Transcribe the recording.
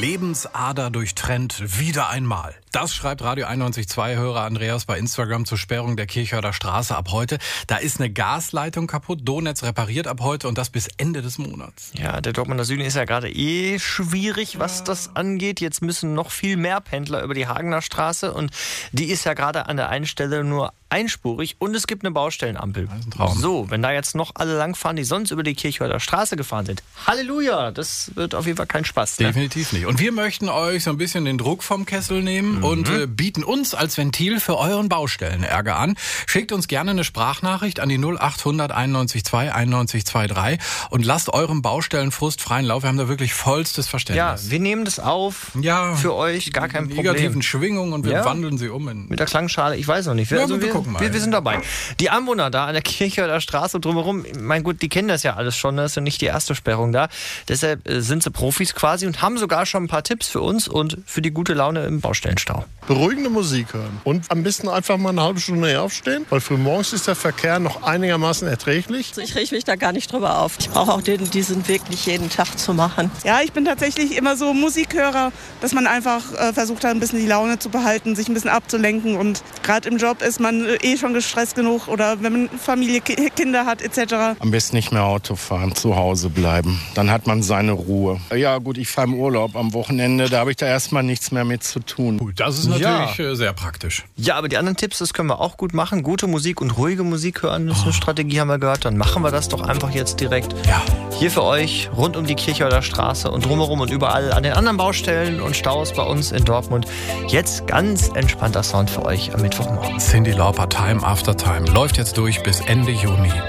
Lebensader durchtrennt, wieder einmal. Das schreibt Radio 91.2-Hörer Andreas bei Instagram zur Sperrung der Kirchhörder Straße ab heute. Da ist eine Gasleitung kaputt, Donetz repariert ab heute und das bis Ende des Monats. Ja, der Dortmunder Süden ist ja gerade schwierig, was das angeht. Jetzt müssen noch viel mehr Pendler über die Hagener Straße und die ist ja gerade an der einen Stelle nur einspurig und es gibt eine Baustellenampel. Das ist ein Traum. So, wenn da jetzt noch alle langfahren, die sonst über die Kirchhörder Straße gefahren sind. Halleluja, das wird auf jeden Fall kein Spaß. Ne? Definitiv nicht. Und wir möchten euch so ein bisschen den Druck vom Kessel nehmen und bieten uns als Ventil für euren Baustellenärger an. Schickt uns gerne eine Sprachnachricht an die 0800 91 2 91 23 und lasst eurem Baustellenfrust freien Lauf. Wir haben da wirklich vollstes Verständnis. Ja, wir nehmen das auf für euch, gar kein Problem. Negativen Schwingungen und wir wandeln sie um. Mit der Klangschale, ich weiß noch nicht. Wir sind dabei. Die Anwohner da an der Kirchhörder Straße und drumherum, mein Gott, die kennen das ja alles schon, das ist ja nicht die erste Sperrung da. Deshalb sind sie Profis quasi und haben sogar schon ein paar Tipps für uns und für die gute Laune im Baustellenstau. Beruhigende Musik hören und am besten einfach mal eine halbe Stunde eher aufstehen, weil frühmorgens ist der Verkehr noch einigermaßen erträglich. Also ich rege mich da gar nicht drüber auf. Ich brauche auch diesen Weg nicht jeden Tag zu machen. Ja, ich bin tatsächlich immer so Musikhörer, dass man einfach versucht hat, ein bisschen die Laune zu behalten, sich ein bisschen abzulenken und gerade im Job ist man schon gestresst genug oder wenn man Familie, Kinder hat etc. Am besten nicht mehr Auto fahren, zu Hause bleiben. Dann hat man seine Ruhe. Ja gut, ich fahre im Urlaub am Wochenende, da habe ich da erstmal nichts mehr mit zu tun. Gut, das ist natürlich sehr praktisch. Ja, aber die anderen Tipps, das können wir auch gut machen. Gute Musik und ruhige Musik hören, das ist eine Strategie, haben wir gehört. Dann machen wir das doch einfach jetzt direkt. Ja. Hier für euch, rund um die Kirchhörder Straße und drumherum und überall an den anderen Baustellen und Staus bei uns in Dortmund. Jetzt ganz entspannter Sound für euch am Mittwochmorgen. Cyndi Lauper, Time After Time, läuft jetzt durch bis Ende Juni.